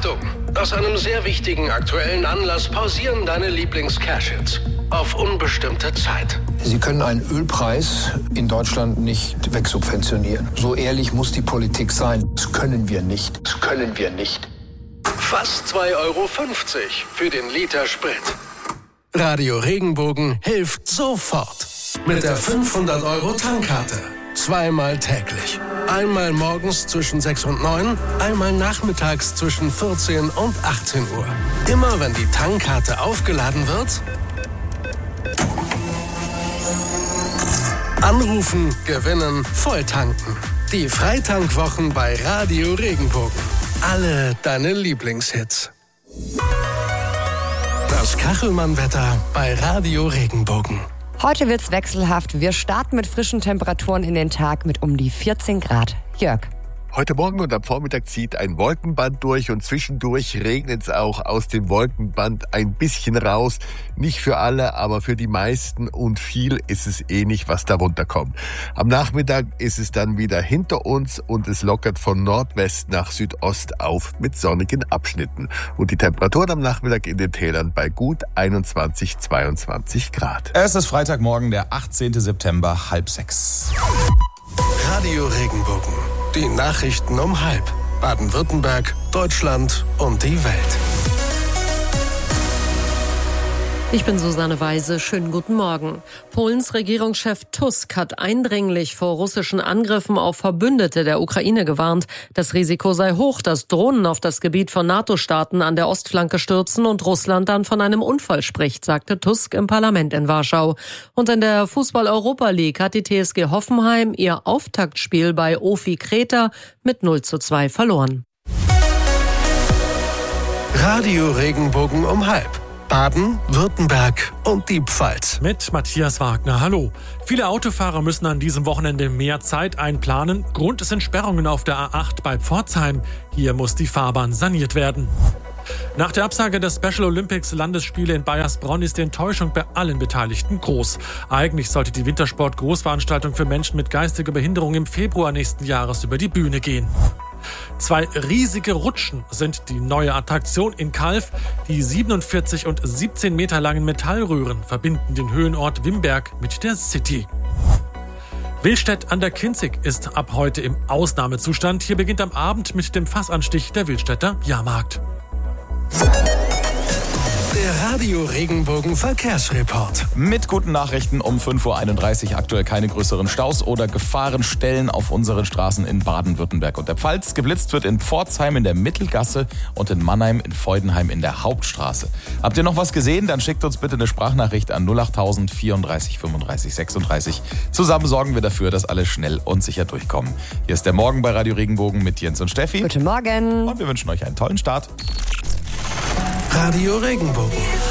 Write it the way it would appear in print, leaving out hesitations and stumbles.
Achtung! Aus einem sehr wichtigen aktuellen Anlass pausieren deine Lieblings-Cash-Hits. Auf unbestimmte Zeit. Sie können einen Ölpreis in Deutschland nicht wegsubventionieren. So ehrlich muss die Politik sein. Das können wir nicht. Das können wir nicht. Fast 2,50 € für den Liter Sprit. Radio Regenbogen hilft sofort. Mit der 500 € Tankkarte. Zweimal täglich. Einmal morgens zwischen 6 und 9, einmal nachmittags zwischen 14 und 18 Uhr. Immer wenn die Tankkarte aufgeladen wird, anrufen, gewinnen, volltanken. Die Freitankwwochen bei Radio Regenbogen. Alle deine Lieblingshits. Das Kachelmann-Wetter bei Radio Regenbogen. Heute wird's wechselhaft. Wir starten mit frischen Temperaturen in den Tag mit um die 14 Grad. Jörg. Heute Morgen und am Vormittag zieht ein Wolkenband durch und zwischendurch regnet es auch aus dem Wolkenband ein bisschen raus. Nicht für alle, aber für die meisten und viel ist es nicht, was darunter kommt. Am Nachmittag ist es dann wieder hinter uns und es lockert von Nordwest nach Südost auf mit sonnigen Abschnitten. Und die Temperaturen am Nachmittag in den Tälern bei gut 21, 22 Grad. Es ist Freitagmorgen, der 18. September, 5:30. Radio Regenbogen. Die Nachrichten um 5. Baden-Württemberg, Deutschland und die Welt. Ich bin Susanne Weise. Schönen guten Morgen. Polens Regierungschef Tusk hat eindringlich vor russischen Angriffen auf Verbündete der Ukraine gewarnt. Das Risiko sei hoch, dass Drohnen auf das Gebiet von NATO-Staaten an der Ostflanke stürzen und Russland dann von einem Unfall spricht, sagte Tusk im Parlament in Warschau. Und in der Fußball-Europa League hat die TSG Hoffenheim ihr Auftaktspiel bei OFI Kreta mit 0:2 verloren. Radio Regenbogen um 5. Baden, Württemberg und die Pfalz. Mit Matthias Wagner, hallo. Viele Autofahrer müssen an diesem Wochenende mehr Zeit einplanen. Grund sind Sperrungen auf der A8 bei Pforzheim. Hier muss die Fahrbahn saniert werden. Nach der Absage der Special Olympics Landesspiele in Baiersbronn ist die Enttäuschung bei allen Beteiligten groß. Eigentlich sollte die Wintersport-Großveranstaltung für Menschen mit geistiger Behinderung im Februar nächsten Jahres über die Bühne gehen. 2 riesige Rutschen sind die neue Attraktion in Calw. Die 47 und 17 Meter langen Metallröhren verbinden den Höhenort Wimberg mit der City. Willstedt an der Kinzig ist ab heute im Ausnahmezustand. Hier beginnt am Abend mit dem Fassanstich der Willstädter Jahrmarkt. Der Radio Regenbogen Verkehrsreport. Mit guten Nachrichten um 5:31 Uhr. Aktuell keine größeren Staus oder Gefahrenstellen auf unseren Straßen in Baden-Württemberg und der Pfalz. Geblitzt wird in Pforzheim in der Mittelgasse und in Mannheim in Feudenheim in der Hauptstraße. Habt ihr noch was gesehen? Dann schickt uns bitte eine Sprachnachricht an 08000 34 35 36. Zusammen sorgen wir dafür, dass alle schnell und sicher durchkommen. Hier ist der Morgen bei Radio Regenbogen mit Jens und Steffi. Guten Morgen. Und wir wünschen euch einen tollen Start. Radio Regenbogen.